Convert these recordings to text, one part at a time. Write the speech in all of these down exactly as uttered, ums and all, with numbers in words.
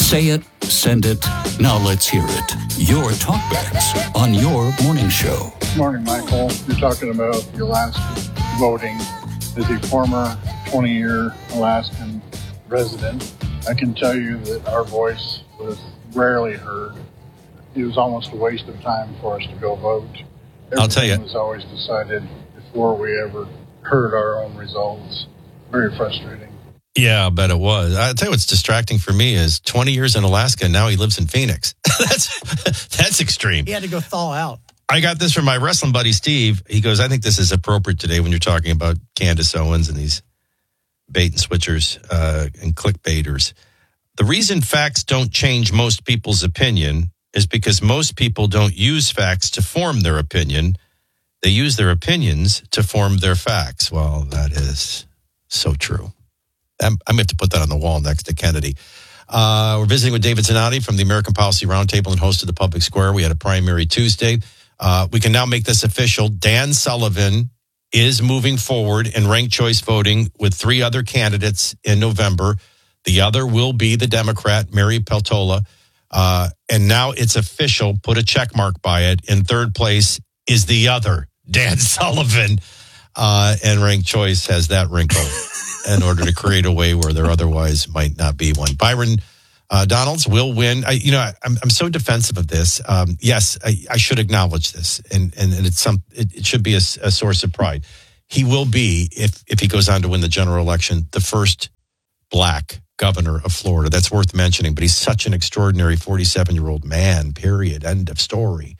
Say it, send it, now let's hear it. Your talkbacks on your morning show. Good morning, Michael. You're talking about the Alaskan voting. As a former twenty-year Alaskan resident, I can tell you that our voice was rarely heard. It was almost a waste of time for us to go vote. Everything I'll tell you. was always decided before we ever heard our own results. Very frustrating. Yeah, I bet it was. I'll tell you what's distracting for me is twenty years in Alaska, and now he lives in Phoenix. that's that's extreme. He had to go thaw out. I got this from my wrestling buddy, Steve. He goes, I think this is appropriate today when you're talking about Candace Owens and these bait and switchers uh, and clickbaiters. The reason facts don't change most people's opinion is because most people don't use facts to form their opinion. They use their opinions to form their facts. Well, that is so true. I'm, I'm going to have to put that on the wall next to Kennedy. Uh, we're visiting with David Zanotti from the American Policy Roundtable and host of the Public Square. We had a primary Tuesday. Uh, we can now make this official. Dan Sullivan is moving forward in ranked choice voting with three other candidates in November. The other will be the Democrat, Mary Peltola. Uh, and now it's official. Put a check mark by it. In third place is the other, Dan Sullivan. Uh, and ranked choice has that wrinkle in order to create a way where there otherwise might not be one. Byron uh, Donalds will win. I, you know, I, I'm I'm so defensive of this. Um, yes, I, I should acknowledge this, and and, and it's some. It, it should be a, a source of pride. He will be, if if he goes on to win the general election, the first black governor of Florida. That's worth mentioning. But he's such an extraordinary forty-seven-year-old man. Period. End of story.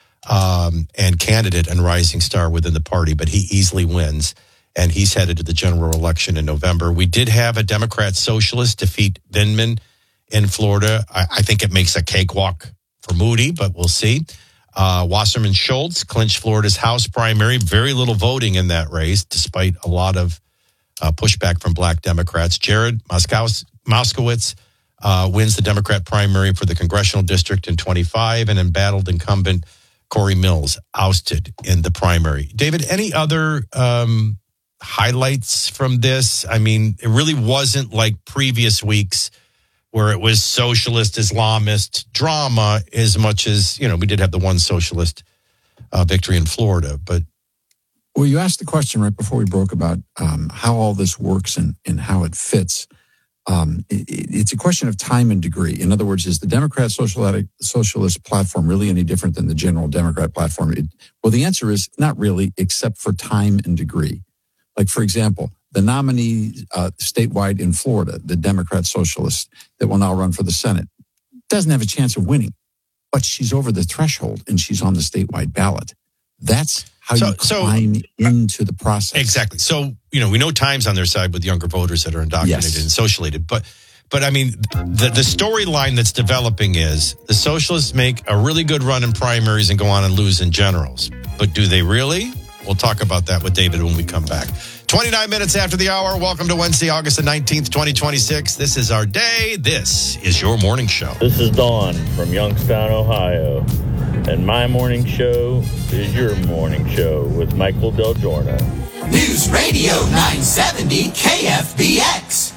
Um, and candidate and rising star within the party, but he easily wins, and he's headed to the general election in November. We did have a Democrat socialist defeat Vindman in Florida. I, I think it makes a cakewalk for Moody, but we'll see. Uh, Wasserman Schultz clinched Florida's House primary. Very little voting in that race, despite a lot of uh, pushback from black Democrats. Jared Moskowitz, Moskowitz uh, wins the Democrat primary for the congressional district in twenty-five, and embattled incumbent Corey Mills ousted in the primary. David, any other um, highlights from this? I mean, it really wasn't like previous weeks where it was socialist, Islamist drama as much as, you know, we did have the one socialist uh, victory in Florida. But well, you asked the question right before we broke about um, how all this works and, and how it fits. Um, it, it's a question of time and degree. In other words, is the Democrat socialist platform really any different than the general Democrat platform? It, well, the answer is not really, except for time and degree. Like, for example, the nominee uh, statewide in Florida, the Democrat socialist that will now run for the Senate, doesn't have a chance of winning, but she's over the threshold and she's on the statewide ballot. That's how so, you climb so, into the process. Exactly. So, you know, we know time's on their side with younger voters that are indoctrinated yes. and socialated. But, but I mean, the, the storyline that's developing is the socialists make a really good run in primaries and go on and lose in generals. But do they really? We'll talk about that with David when we come back. twenty-nine minutes after the hour. Welcome to Wednesday, August the nineteenth, twenty twenty-six. This is our day. This is your morning show. This is Dawn from Youngstown, Ohio. And my morning show is your morning show with Michael Del Giorno. News Radio nine seventy K F B X.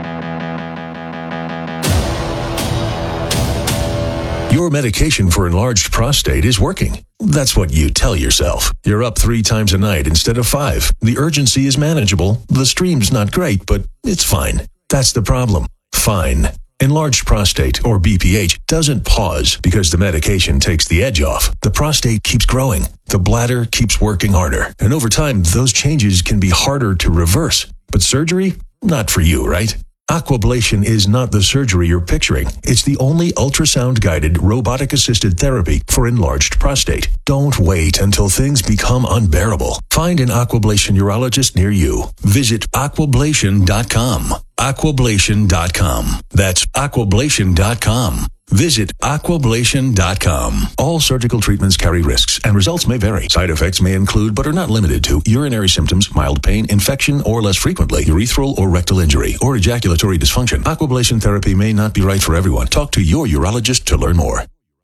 Your medication for enlarged prostate is working. That's what you tell yourself. You're up three times a night instead of five. The urgency is manageable. The stream's not great, but it's fine. That's the problem. Fine. Enlarged prostate, or B P H, doesn't pause because the medication takes the edge off. The prostate keeps growing. The bladder keeps working harder. And over time, those changes can be harder to reverse. But surgery? Not for you, right? Aquablation is not the surgery you're picturing. It's the only ultrasound-guided, robotic-assisted therapy for enlarged prostate. Don't wait until things become unbearable. Find an Aquablation urologist near you. Visit aquablation dot com. aquablation dot com. That's aquablation dot com. Visit aquablation dot com. All surgical treatments carry risks, and results may vary. Side effects may include, but are not limited to, urinary symptoms, mild pain, infection, or less frequently, urethral or rectal injury, or ejaculatory dysfunction. Aquablation therapy may not be right for everyone. Talk to your urologist to learn more.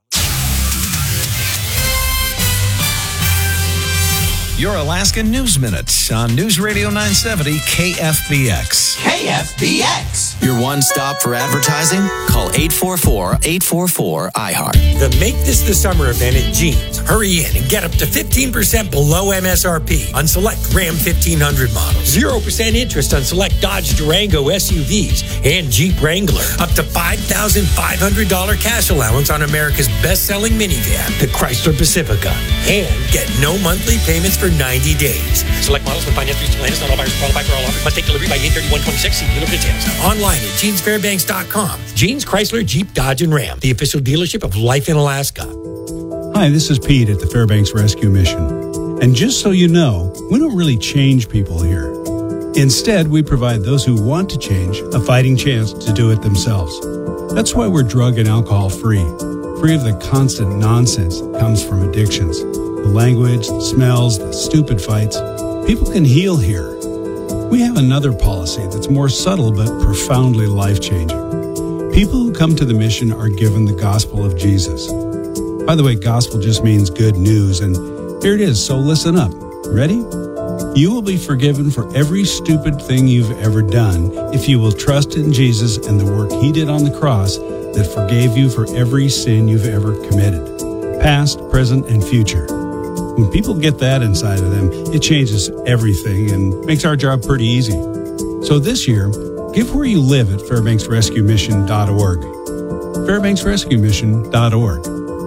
Your Alaska News Minute on News Radio nine seventy K F B X. K F B X. Your one stop for advertising? Call eight four four, eight four four, I heart. The Make This the Summer event at Jeans. Hurry in and get up to fifteen percent below M S R P on select Ram fifteen hundred models. zero percent interest on select Dodge Durango S U Vs and Jeep Wrangler. Up to five thousand five hundred dollars cash allowance on America's best-selling minivan, the Chrysler Pacifica. And get no monthly payments for ninety days. Select models with finance lease to Landis. Not all buyers qualify for all offers. Must take delivery by eight thirty-one twenty-six. See dealer details. Online at jeans fairbanks dot com. Jeans, Chrysler, Jeep, Dodge, and Ram, the official dealership of Life in Alaska. Hi, this is Pete at the Fairbanks Rescue Mission. And just so you know, we don't really change people here. Instead, we provide those who want to change a fighting chance to do it themselves. That's why we're drug and alcohol free, free of the constant nonsense that comes from addictions. The language, the smells, the stupid fights. People can heal here. We have another policy that's more subtle but profoundly life-changing. People who come to the mission are given the gospel of Jesus. By the way, gospel just means good news, and here it is, so listen up. Ready? You will be forgiven for every stupid thing you've ever done if you will trust in Jesus and the work he did on the cross that forgave you for every sin you've ever committed, past, present, and future. When people get that inside of them, it changes everything and makes our job pretty easy. So this year, give where you live at fairbanks rescue mission dot org. fairbanks rescue mission dot org.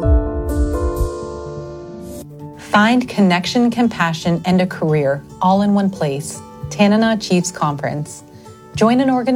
Find connection, compassion, and a career all in one place. Tanana Chiefs Conference. Join an organization